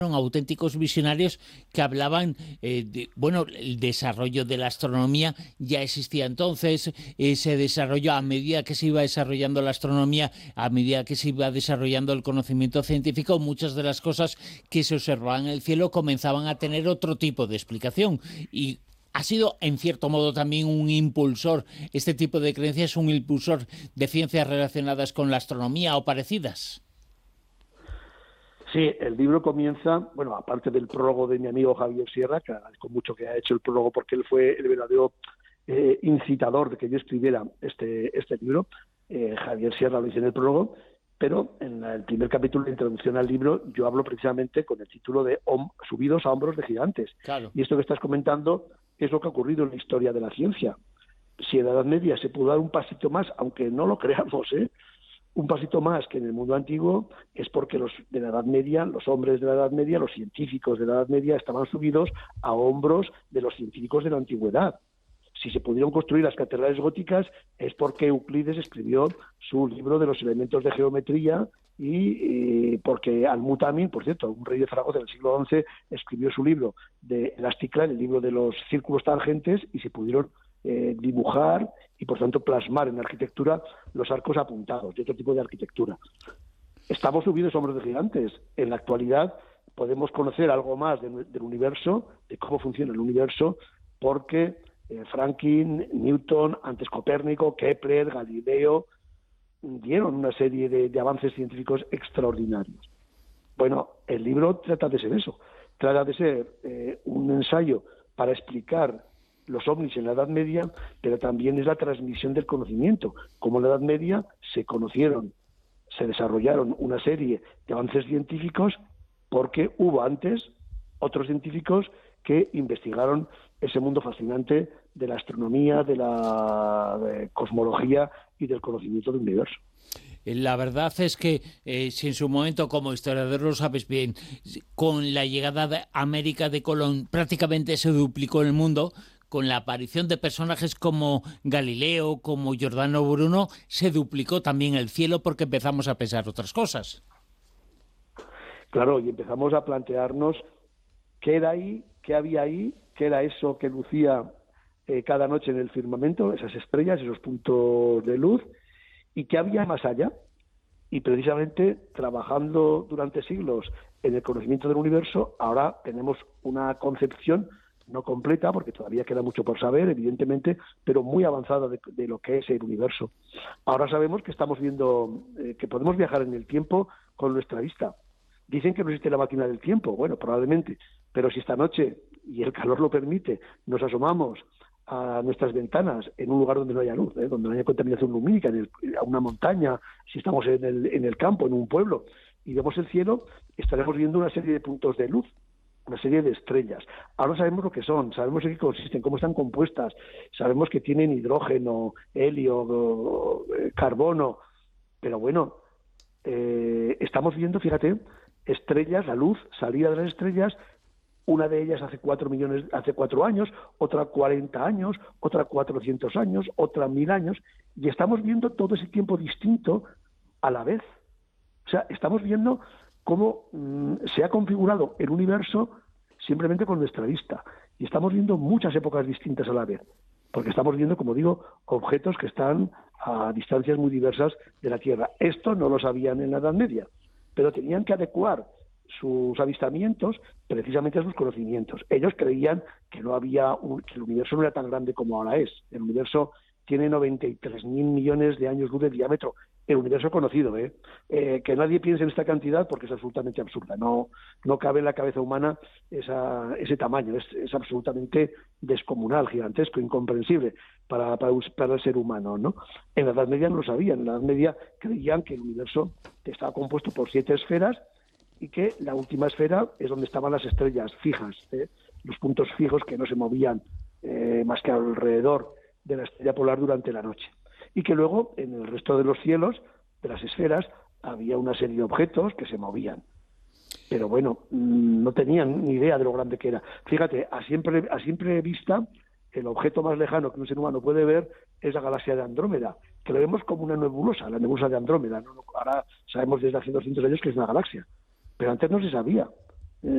auténticos visionarios que hablaban bueno, el desarrollo de la astronomía ya existía entonces, ese desarrollo a medida que se iba desarrollando la astronomía, a medida que se iba desarrollando el conocimiento científico, muchas de las cosas que se observaban en el cielo comenzaban a tener otro tipo de explicación y ha sido, en cierto modo, también un impulsor, este tipo de creencias, un impulsor de ciencias relacionadas con la astronomía o parecidas. Sí, el libro comienza, bueno, aparte del prólogo de mi amigo Javier Sierra, que agradezco mucho que haya hecho el prólogo porque él fue el verdadero incitador de que yo escribiera este libro. Javier Sierra lo dice en el prólogo, pero en el primer capítulo de introducción al libro yo hablo precisamente con el título de Subidos a hombros de gigantes. Claro. Y esto que estás comentando es lo que ha ocurrido en la historia de la ciencia. Si en la Edad Media se pudo dar un pasito más, aunque no lo creamos, un pasito más que en el mundo antiguo, es porque los de la Edad Media, los hombres de la Edad Media, los científicos de la Edad Media estaban subidos a hombros de los científicos de la antigüedad. Si se pudieron construir las catedrales góticas es porque Euclides escribió su libro de los elementos de geometría y porque Al-Mutamin, por cierto, un rey de Zaragoza del siglo XI, escribió su libro de Elástica, el libro de los círculos tangentes, y se pudieron dibujar y por tanto plasmar en la arquitectura los arcos apuntados y otro tipo de arquitectura. Estamos subidos a hombros de gigantes. En la actualidad podemos conocer algo más del universo, de cómo funciona el universo, porque Franklin, Newton, antes Copérnico, Kepler, Galileo dieron una serie de avances científicos extraordinarios. Bueno, el libro trata de ser eso, trata de ser un ensayo para explicar los ovnis en la Edad Media, pero también es la transmisión del conocimiento. Como en la Edad Media se conocieron, se desarrollaron una serie de avances científicos porque hubo antes otros científicos que investigaron ese mundo fascinante de la astronomía, de la cosmología y del conocimiento del universo. La verdad es que si en su momento, como historiador lo sabes bien, con la llegada de América de Colón prácticamente se duplicó el mundo, con la aparición de personajes como Galileo, como Giordano Bruno, se duplicó también el cielo porque empezamos a pensar otras cosas. Claro, y empezamos a plantearnos qué era ahí, qué había ahí, qué era eso que lucía cada noche en el firmamento, esas estrellas, esos puntos de luz, y qué había más allá. Y precisamente trabajando durante siglos en el conocimiento del universo, ahora tenemos una concepción no completa, porque todavía queda mucho por saber, evidentemente, pero muy avanzada de lo que es el universo. Ahora sabemos que estamos viendo, que podemos viajar en el tiempo con nuestra vista. Dicen que no existe la máquina del tiempo, bueno, probablemente, pero si esta noche, y el calor lo permite, nos asomamos a nuestras ventanas en un lugar donde no haya luz, donde no haya contaminación lumínica, a una montaña, si estamos en el campo, en un pueblo, y vemos el cielo, estaremos viendo una serie de puntos de luz, una serie de estrellas. Ahora sabemos lo que son, sabemos en qué consisten, cómo están compuestas, sabemos que tienen hidrógeno, helio, carbono, pero bueno, estamos viendo, fíjate, estrellas, la luz, salida de las estrellas, una de ellas hace 4 años, otra 40 años, otra 400 años, otra 1000 años, y estamos viendo todo ese tiempo distinto a la vez. O sea, estamos viendo cómo se ha configurado el universo simplemente con nuestra vista. Y estamos viendo muchas épocas distintas a la vez, porque estamos viendo, como digo, objetos que están a distancias muy diversas de la Tierra. Esto no lo sabían en la Edad Media, pero tenían que adecuar sus avistamientos precisamente a sus conocimientos. Ellos creían que que el universo no era tan grande como ahora es. El universo tiene 93.000 millones de años luz de diámetro. El universo conocido, que nadie piense en esta cantidad porque es absolutamente absurda. No cabe en la cabeza humana ese tamaño. Es absolutamente descomunal, gigantesco, incomprensible para el ser humano, ¿no? En la Edad Media no lo sabían. En la Edad Media creían que el universo estaba compuesto por 7 esferas y que la última esfera es donde estaban las estrellas fijas, los puntos fijos que no se movían más que alrededor de la estrella polar durante la noche. Y que luego, en el resto de los cielos, de las esferas, había una serie de objetos que se movían. Pero bueno, no tenían ni idea de lo grande que era. Fíjate, a simple vista, el objeto más lejano que un ser humano puede ver es la galaxia de Andrómeda, que lo vemos como una nebulosa, la nebulosa de Andrómeda, ¿no? Ahora sabemos desde hace 200 años que es una galaxia, pero antes no se sabía.